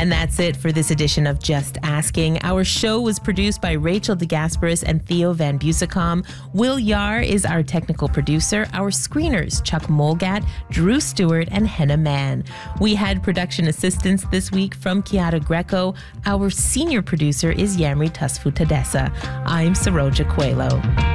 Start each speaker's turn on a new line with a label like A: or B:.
A: And that's it for this edition of Just Asking. Our show was produced by Rachel DeGasperis and Theo Van Bussicom. Will Yar is our technical producer. Our screeners, Chuck Molgat, Drew Stewart, and Henna Mann. We had production assistance this week from Chiara Greco. Our senior producer is Yamri Tusfu Tadessa. I'm Saroja Coelho.